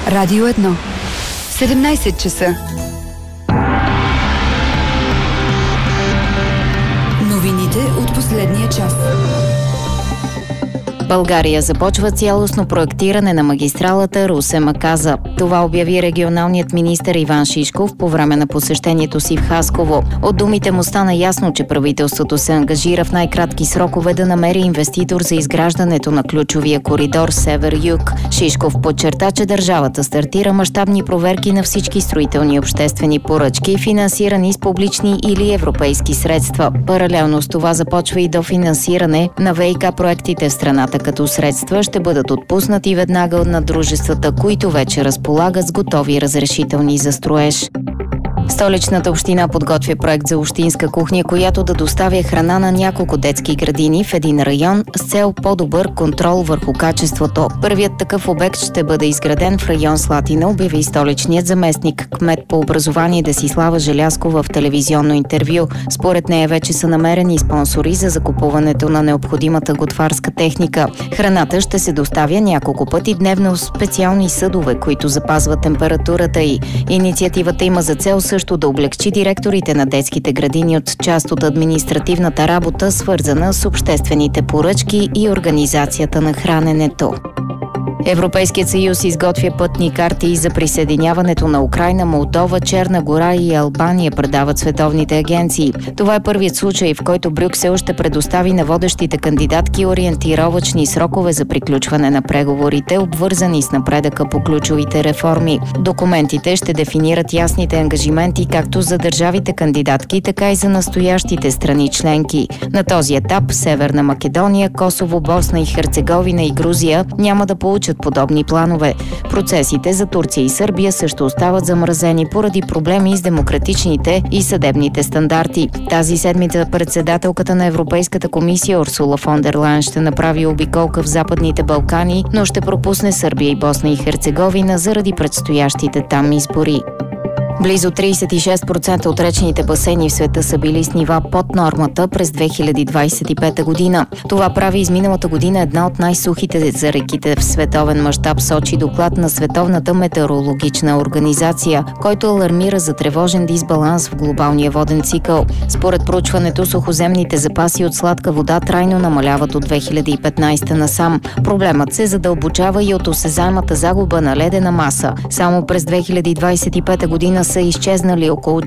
Радио 1. 17 часа. Новините от последния час. България започва цялостно проектиране на магистралата Русе-Маказа. Това обяви регионалният министър Иван Шишков по време на посещението си в Хасково. От думите му стана ясно, че правителството се ангажира в най-кратки срокове да намери инвеститор за изграждането на ключовия коридор Север-Юг. Шишков подчерта, че държавата стартира мащабни проверки на всички строителни обществени поръчки, финансирани с публични или европейски средства. Паралелно с това започва и дофинансиране на ВиК проектите в страната, като средства ще бъдат отпуснати веднага на дружествата, които вече разполагат с готови разрешителни за строеж. Столичната община подготвя проект за общинска кухня, която да доставя храна на няколко детски градини в един район с цел по-добър контрол върху качеството. Първият такъв обект ще бъде изграден в район Слатина, обяви столичният заместник кмет по образование Десислава Желязкова в телевизионно интервю. Според нея вече са намерени спонсори за закупуването на необходимата готварска техника. Храната ще се доставя няколко пъти дневно в специални съдове, които запазват температурата й. Инициативата има за цел също да облекчи директорите на детските градини от част от административната работа, свързана с обществените поръчки и организацията на храненето. Европейският съюз изготвя пътни карти за присъединяването на Украйна, Молдова, Черна гора и Албания, предават световните агенции. Това е първият случай, в който Брюксел ще предостави на водещите кандидатки ориентировъчни срокове за приключване на преговорите, обвързани с напредъка по ключовите реформи. Документите ще дефинират ясните ангажименти както за държавите кандидатки, така и за настоящите страни членки. На този етап Северна Македония, Косово, Босна и Херцеговина и Грузия няма да получат подобни планове. Процесите за Турция и Сърбия също остават замразени поради проблеми с демократичните и съдебните стандарти. Тази седмица председателката на Европейската комисия Урсула фон дер Лайен ще направи обиколка в Западните Балкани, но ще пропусне Сърбия и Босна и Херцеговина заради предстоящите там избори. Близо 36% от речните басейни в света са били с нива под нормата през 2025 година. Това прави изминалата година една от най-сухите за реките в световен мащаб, сочи доклад на Световната метеорологична организация, който алармира за тревожен дисбаланс в глобалния воден цикъл. Според проучването, сухоземните запаси от сладка вода трайно намаляват от 2015 насам. Проблемът се задълбочава и от осезаемата загуба на ледена маса. Само през 2025 година са изчезнали около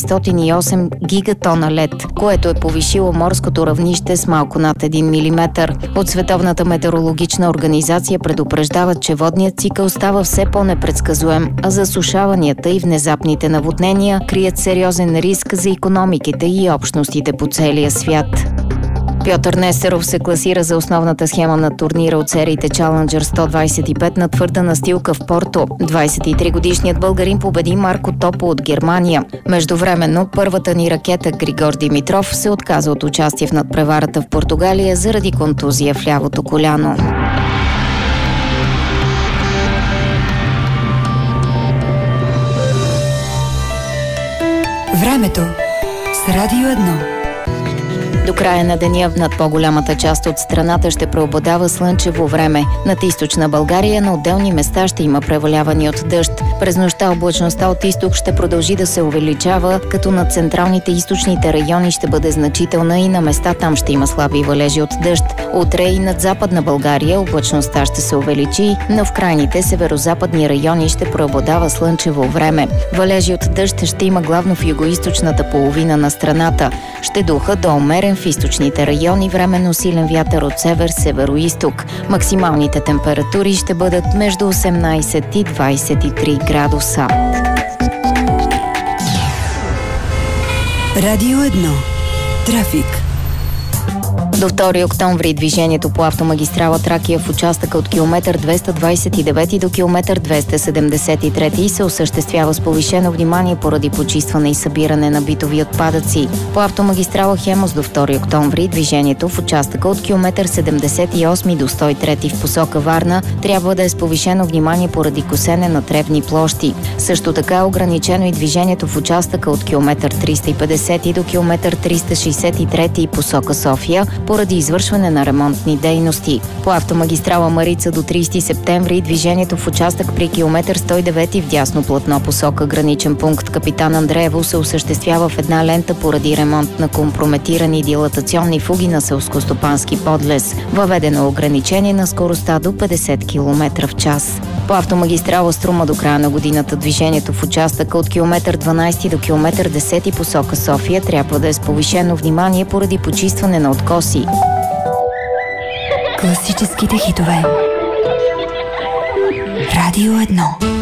408 гигатона лед, което е повишило морското равнище с малко над 1 милиметър. От Световната метеорологична организация предупреждават, че водният цикъл става все по-непредсказуем, а засушаванията и внезапните наводнения крият сериозен риск за икономиките и общностите по целия свят. Пьотър Нестеров се класира за основната схема на турнира от сериите Challenger 125 на твърда настилка в Порто. 23-годишният българин победи Марко Топо от Германия. Междувременно, първата ни ракета Григор Димитров се отказа от участие в надпреварата в Португалия заради контузия в лявото коляно. Времето с Радио 1. До края на деня над по-голямата част от страната ще преобладава слънчево време. Над източна България на отделни места ще има преваляване от дъжд. През нощта облачността от изток ще продължи да се увеличава, като над централните и източните райони ще бъде значителна и на места там ще има слаби валежи от дъжд. Утре и над Западна България облачността ще се увеличи, но в крайните северозападни райони ще преобладава слънчево време. Валежи от дъжд ще има главно в югоизточната половина на страната. Ще духа до умерен в източните райони, временно силен вятър от север, северо-изток. Максималните температури ще бъдат между 18 и 23 градуса. Радио 1. Трафик. До 2 октомври движението по автомагистрала Тракия в участъка от километър 229 до километър 273 се осъществява с повишено внимание поради почистване и събиране на битови отпадъци. По автомагистрала Хемус до 2 октомври движението в участъка от километър 78 до 103 в посока Варна трябва да е с повишено внимание поради косене на тревни площи. Също така ограничено и движението в участъка от километър 350 до километър 363 посока София поради извършване на ремонтни дейности. По автомагистрала Марица до 30 септември движението в участък при километър 109 в дясно платно посока граничен пункт Капитан Андреево се осъществява в една лента поради ремонт на компрометирани дилатационни фуги на селскостопански подлез. Въведено е ограничение на скоростта до 50 км в час. По автомагистрала Струма до края на годината движението в участъка от километър 12 до километър 10 посока София трябва да е с повишено внимание поради почистване на откоси. Класическите хитове. Радио 1.